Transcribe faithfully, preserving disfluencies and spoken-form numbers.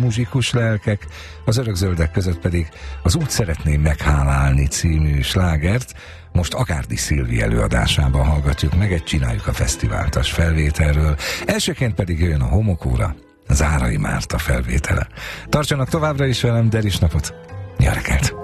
muzsikus lelkek, az örökzöldek között pedig az Úgy szeretném meghálálni című slágert most Agárdi Szilvi előadásában hallgatjuk meg, egy Csináljuk a fesztiváltas felvételről. Elsőként pedig jön a Homokóra, Zárai Márta felvétele. Tartsanak továbbra is velem, Deris napot, jó reggelt!